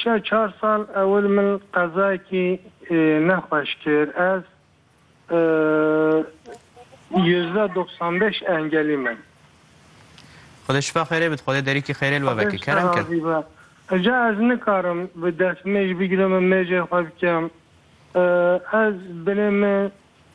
پیشا 4 سال اول من قضایی که نخوش کرد از 95 انگلی من خدا شفا خیره بید، خدا داری که خیره الو بکی کرم کرد اجا از نکارم به دست میج بگیرم میج خواب کم از بلیم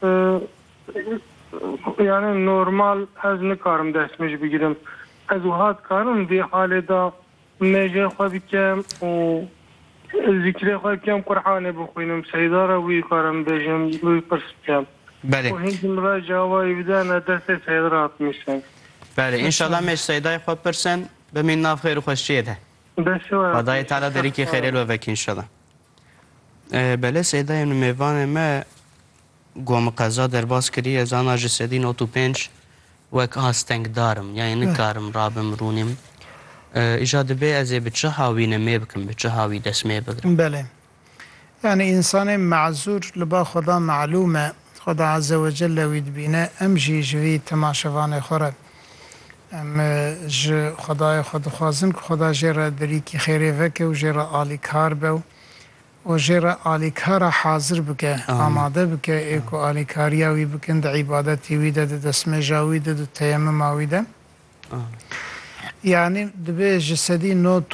یعنی نورمال از نکارم دست میج بگیرم از وحاد کارم دی حال دا میج خواب کم و ذکر خواب کم قرآن بخوینم سیداره وی کارم بیجم وی پرس کم بله و هنگی مرا جوابی بدن دست سیدرات میشن بله انشالله میش سیدای خواب پرسن بمین ناف خیر و خوشیه ده خدای تعالی داری که خیره الو بکی انشالله بله سیدای میوان ما گوم قضا در باز کری از آن جسدی 95 وک هستنگ دارم یعنی نکارم رابم رونیم ایجاد به از به چه هاوی نمی بکن به چه هاوی دست می بگرم بله یعنی انسان معذور لبا خدا معلومه خدا عز وجل وید بینه ام جوی تماشوان خوره ام خدای خود خوازن که خدا جرا دری که خیره وکه و جرا آلی کار بو و جرا آلی کار حاضر بکه آماده بکه ایکو آلی کاریاوی بکن دا عبادتی ویده دا دسم جاوی دا تیمم آویده یعنی دبی جسدی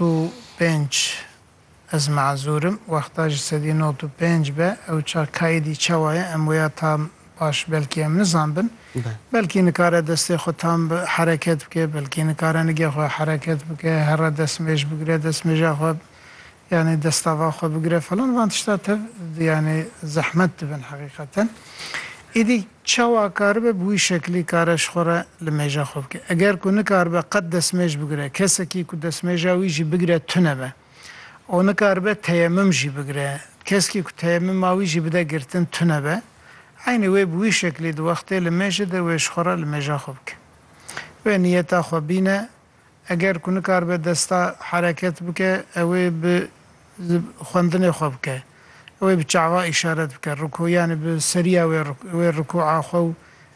95 از معذورم وقتا جسدی 95 به او چا کایدی چوایه امویا تام باش بلکی ام نظام بن بلکی نکاره دستی خود تام حرکت بکه بلکی نکاره نگه خود حرکت بکه هر دستمیش بگیره دستمیش خود یعنی دستاوا خود بگیره فلان وانتشتا تف یعنی زحمت بن حقیقتا ایدی چوا کار به بوی شکلی کارش خوره لمیجا خوب که اگر کنه کار به قد دستمیش بگیره کسی که که دستمیجا ویجی بگیره تونه به و نکار به تیمم جی بگیره کسی که تیمم آویجی بده گرتن تونه به عینی وی بوی شکلی دو وقتی لمیجا در ویش خوره لمیجا خوب که و نیتا خوب بینه اگر کنه کار به دستا حرکت بکه اوی به خوندن خوب که اوی به چعوا اشارت بکه رکو یعنی به سریع اوی رکوع خو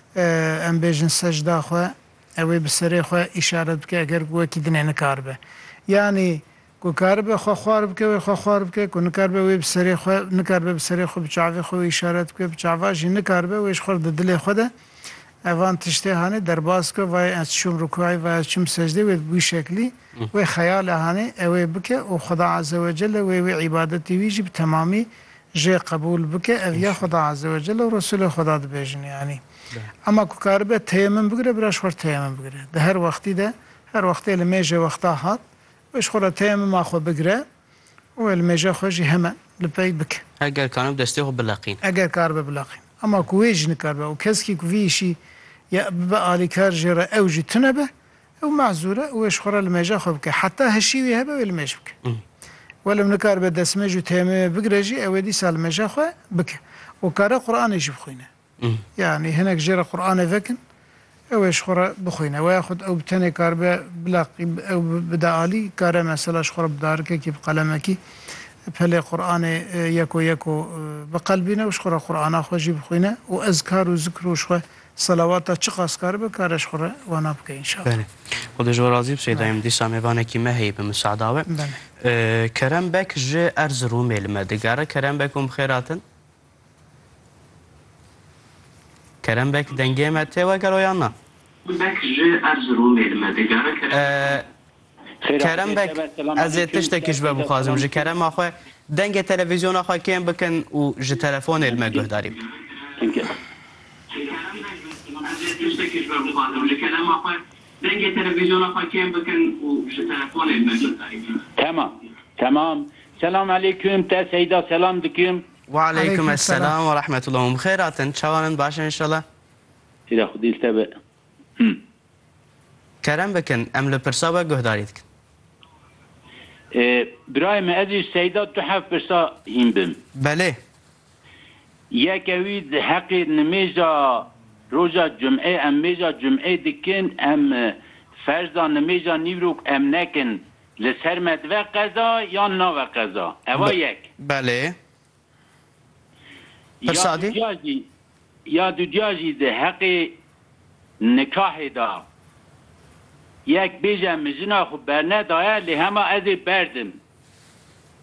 ام بیجن سجده خو اوی به سریع خو اشارت بکه اگر گوه که دنه نکار به یعنی کو کار به خو خوار بکه و خو خوار بکه کنه کار به اوی به سریع خو نکار به سریع خو به چعوی خو اشارت بکه به چعوا جی نکار به ویش خورد دل خوده اوان تشته هانه در باز که وای از چوم رکوعی و از چوم سجده و بوی شکلی و خیال هانه اوی بکه و خدا عز وجل و عبادتی ویجی تمامی جه قبول بکه اویا خدا عز وجل و رسول خدا ده بیجن یعنی اما که کار به تیمم بگیره براش خور تیمم بگیره ده هر وقتی ده هر وقتی لمیجه وقتا هات وش خور تیمم آخو بگیره و لمیجه خوشی همه لپی بکه اگر کانم دسته خو بلاقین اگر کار به بلاقین اما کویج نکار به و کسی که ویشی یا بآلی کار جرا اوجی تنبه او معذوره وش خور لمیجه خوب که حتی هشیوی هبه و لمیج بکه ولم نکار به دسمه جو تیمه بگرجی اودی سال مجا خو بک و کار قرآن يجي بخوينه يعني هناك جرى قرآن فكن او يشخر بخوينه وياخذ او بتني كار بلاقي او بدالي كار مثلا شخر بدارك كي بقلمك بهل قرآن يكو بقلبنا وشخر قرآن اخو يجي بخوينه واذكار وذكر وشخ صلوات چقاس کار به کارش خوره و نبکه انشاءالله. بله. خدا جو راضی بسید دایم دی سامیوانه کی مهی به مساعده. بله. کرم بک ج ارز رو میل مدگاره کرم بکم خیراتن. کرم بک دنگه مته و گرویان نه. بک ج ارز رو میل مدگاره کرم بک از تشتکیش به بخوازم ج کرم آخو دنگ تلویزیون آخو کیم بکن و ج تلفن المگه داریم. تمام سلام علیکم تا سیدا سلام دکیم و علیکم السلام و رحمت الله و بخیراتن چوانن باشه انشالله سیدا خودی التبع کرم بکن ام لپرسا و گهداریت کن برای ما ادیش سیدا تو حف برسا هیم بم بله یکوید حق نمیجا روزا جمعه ام میجا جمعه دکن ام فرضا نمیجا نیروک ام نکن لسرمت و قضا یا نا و قضا اوا یک بله یا دو جاجی ده حق نکاح دا یک بیجم مجنا خب برنه دایا لی همه ازی بردم